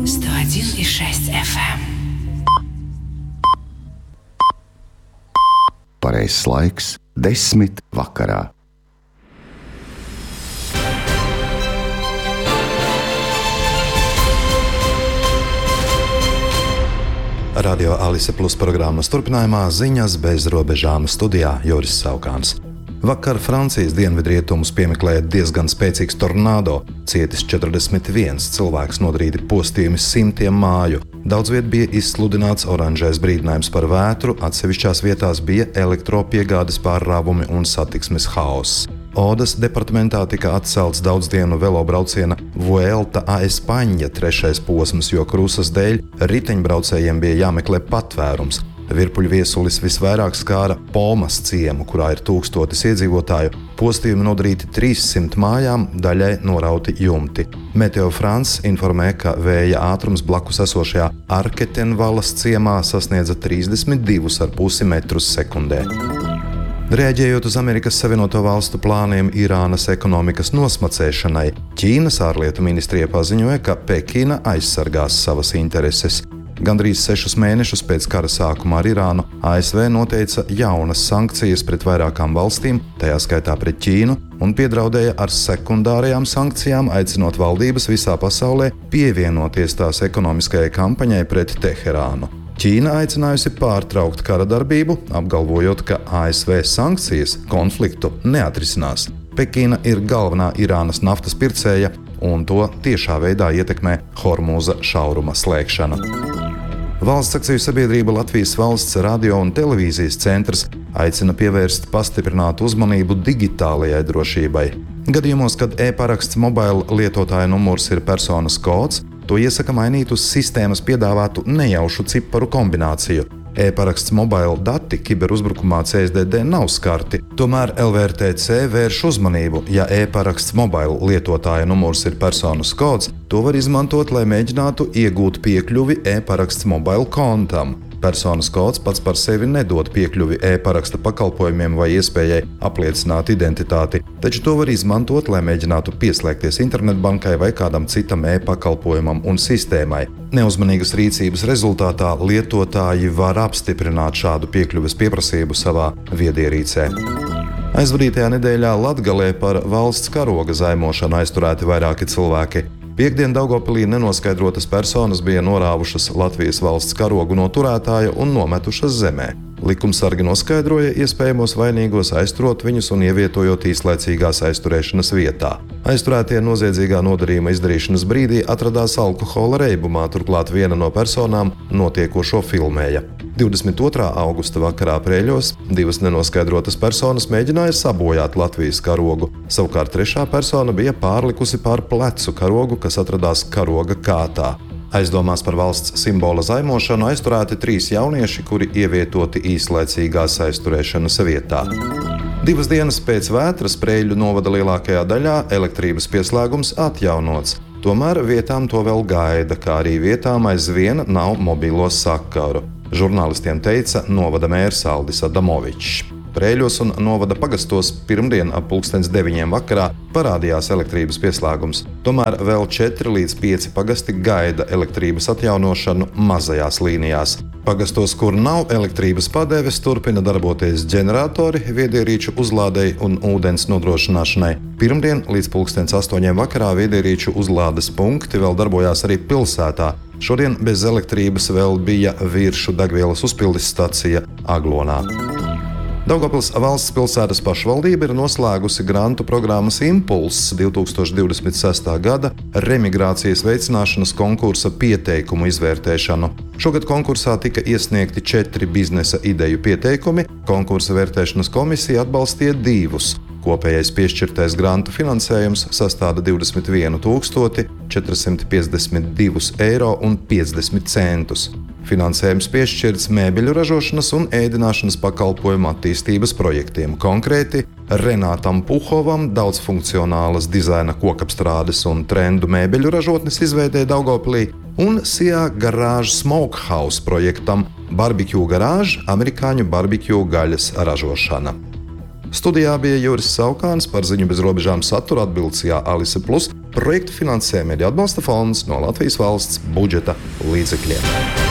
101,6 FM. Pareizs laiks 10 vakarā. Radio Alise Plus programmas turpinājumā ziņas bez robežām studijā Juris Saukāns. Vakar Francijas dienvidrietumus piemeklēja diezgan spēcīgs tornado. Cietis 41 cilvēks, nodarīti postījumi simtiem māju. Daudz viet bija izsludināts oranžais brīdinājums par vētru, atsevišķās vietās bija elektropiegādes pārrāvumi un satiksmes haoss. Odas departamentā tika atcelts daudzdienu velobrauciena Vuelta a España 3. posms, jo krusas dēļ riteņbraucējiem bija jāmeklē patvērums. Virpuļu viesulis visvairāk skāra Pomas ciemu, kurā ir 1000 iedzīvotāju. Postījumi nodarīti 300 mājām, daļai norauti jumti. Meteo France informē, ka vēja ātrums blakus esošajā Arketenvalas ciemā sasniedza 32,5 metrus sekundē. Reaģējot uz Amerikas Savienoto Valstu plāniem Irānas ekonomikas nosmacēšanai, Ķīnas ārlietu ministrija paziņoja, ka Pekina aizsargās savas intereses. Gandrīz 6 mēnešus pēc kara sākuma ar Irānu ASV noteica jaunas sankcijas pret vairākām valstīm, tajā skaitā pret Ķīnu, un piedraudēja ar sekundārajām sankcijām, aicinot valdības visā pasaulē pievienoties tās ekonomiskajai kampaņai pret Teherānu. Ķīna aicinājusi pārtraukt kara darbību, apgalvojot, ka ASV sankcijas konfliktu neatrisinās. Pekina ir galvenā Irānas naftas pircēja, un to tiešā veidā ietekmē Hormuza šauruma slēgšana. Valsts akciju sabiedrība Latvijas valsts radio un televīzijas centrs aicina pievērst pastiprinātu uzmanību digitālajai drošībai. Gadījumos, kad e-paraksts mobila lietotāja numurs ir personas kods, to iesaka mainīt uz sistēmas piedāvātu nejaušu ciparu kombināciju. E-paraksts mobila dati kiberuzbrukumā CSDD nav skarti, tomēr LVRTC vērš uzmanību, ja e-paraksts mobila lietotāja numurs ir personas kods, to var izmantot, lai mēģinātu iegūt piekļuvi e-paraksts mobila kontam. Personas kods pats par sevi nedod piekļuvi e-paraksta pakalpojumiem vai iespējai apliecināt identitāti, taču to var izmantot, lai mēģinātu pieslēgties internetbankai vai kādam citam e-pakalpojumam un sistēmai. Neuzmanīgas rīcības rezultātā lietotāji var apstiprināt šādu piekļuves pieprasību savā viedierīcē. Aizvadītajā nedēļā Latgalē par valsts karoga zaimošanu aizturēti vairāki cilvēki. Piektdien Daugavpilī nenoskaidrotas personas bija norāvušas Latvijas valsts karogu no turētāja un nometušas zemē. Likumsargi noskaidroja iespējamos vainīgos, aizturot viņus un ievietojot īslaicīgās aizturēšanas vietā. Aizturētie noziedzīgā nodarījuma izdarīšanas brīdī atradās alkohola reibumā, turklāt viena no personām notiekošo filmēja. 22. augusta vakarā Prēļos 2 nenoskaidrotas personas mēģināja sabojāt Latvijas karogu. Savukārt 3. persona bija pārlikusi pār plecu karogu, kas atradās karoga kātā. Aizdomās par valsts simbola zaimošanu aizturēti 3 jaunieši, kuri ievietoti īslaicīgās aizturēšanas vietā. 2 dienas pēc vētras Prēļu novada lielākajā daļā elektrības pieslēgums atjaunots. Tomēr vietām to vēl gaida, kā arī vietām aizvien nav mobilo sakaru. Žurnālistiem teica novada mērs Aldis Adamovičs. Prēļos un novada pagastos pirmdien ap 9:00 vakarā parādījās elektrības pieslēgums. Tomēr vēl 4 līdz 5 pagasti gaida elektrības atjaunošanu mazajās līnijās. Pagastos, kur nav elektrības padeves, turpina darboties ģeneratori viedierīču uzlādei un ūdens nodrošināšanai. Pirmdien līdz 8:00 vakarā viedierīču uzlādes punkti vēl darbojās arī pilsētā. Šodien bez elektrības vēl bija Viršu degvielas uzpildes stacija Aglonā. Daugavpils valsts pilsētas pašvaldība ir noslēgusi grantu programmas Impulss 2026. gada remigrācijas veicināšanas konkursa pieteikumu izvērtēšanu. Šogad konkursā tika iesniegti 4 biznesa ideju pieteikumi, konkursa vērtēšanas komisija atbalstīja 2. Kopējais piešķirtais grantu finansējums sastāda 21 452,50 eiro. Finansējums piešķirts mēbeļu ražošanas un ēdināšanas pakalpojumu attīstības projektiem, konkrēti Renātam Puhovam daudzfunkcionālas dizaina kokapstrādes un trendu mēbeļu ražotnes izveidē Daugavpilī un Sijā Garage Smokehouse projektam Barbecue Garage amerikāņu barbecue gaļas ražošana. Studijā bija Juris Saukāns, par ziņu bez robežām satura atbildes Alise Plus. Projektu finansē Mediju atbalsta fonds no Latvijas valsts budžeta līdzekļiem.